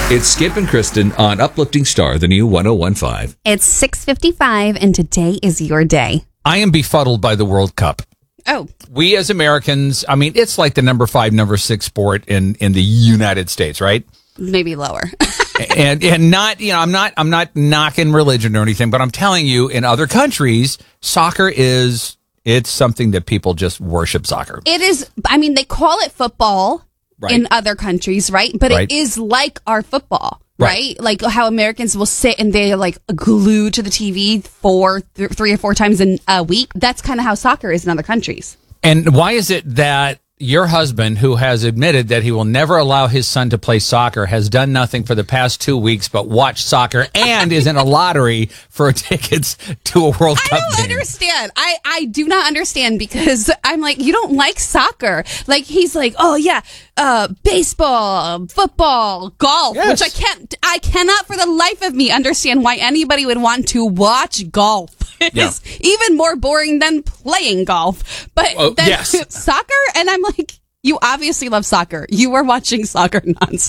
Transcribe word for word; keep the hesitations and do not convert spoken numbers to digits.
It's Skip and Kristen on Uplifting Star, the new one oh one point five. It's six fifty-five, and today is your day. I am befuddled by the World Cup. Oh. We as Americans, I mean, it's like the number five, number six sport in, in the United States, right? Maybe lower. and and not, you know, I'm not I'm not knocking religion or anything, but I'm telling you, in other countries, soccer is, it's something that people just worship soccer. It is, I mean, they call it football Right. in other countries, right? But Right. it is like our football, Right. right? Like how Americans will sit and they're like glued to the T V four, th- three or four times in a week. That's kind of how soccer is in other countries. And why is it that your husband, who has admitted that he will never allow his son to play soccer, has done nothing for the past two weeks but watch soccer and is in a lottery for tickets to a World I Cup don't game? understand. I, I do not understand because I'm like, you don't like soccer. Like, he's like, oh, yeah, uh, baseball, football, golf, Yes. which I can't, I cannot for the life of me understand why anybody would want to watch golf. It's Yeah. even more boring than playing golf. But Oh, then yes. soccer, and I'm like, you obviously love soccer. You were watching soccer nonstop.